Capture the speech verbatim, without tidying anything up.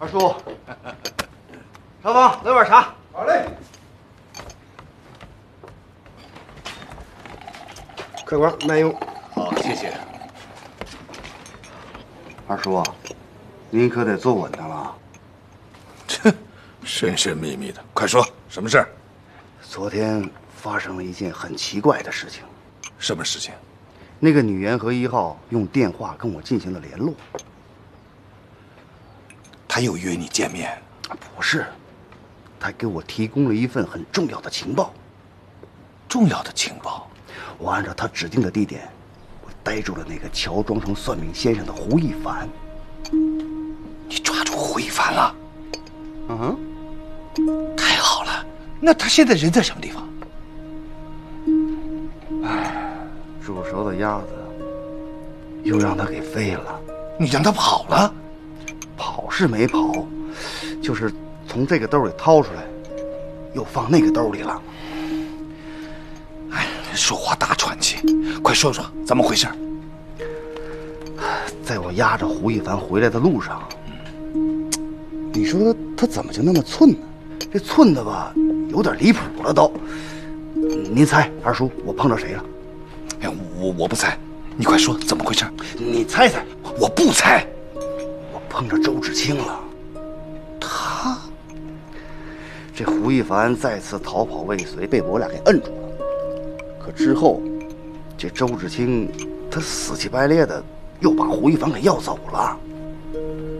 二叔，少芳，来碗茶。 好嘞。客官慢用。 好，谢谢。 二叔，您可得坐稳当了。 这神神秘秘的，快说，什么事儿？ 昨天发生了一件很奇怪的事情。 什么事情？ 那个女元和一号用电话跟我进行了联络。 他又约你见面？ 不是，他给我提供了一份很重要的情报。 重要的情报？ 我按照他指定的地点，我逮住了那个乔装成算命先生的胡一凡。 你抓住胡一凡了？ 嗯哼， 太好了。那他现在人在什么地方？ 唉，煮熟的鸭子又让他给飞了。 你让他跑了？ 跑是没跑，就是从这个兜里掏出来，又放那个兜里了。 哎，说话大喘气，快说说怎么回事？ 在我押着胡一凡回来的路上，你说他他怎么就那么寸呢？这寸的吧，有点离谱了都。您猜，二叔，我碰到谁了？ 哎，我我不猜，你快说怎么回事？ 你猜猜。 我不猜。 我碰着周芷清了。 他？ 这胡一凡再次逃跑未遂，被我俩给摁住了。可之后，这周芷清他死乞白咧的又把胡一凡给要走了。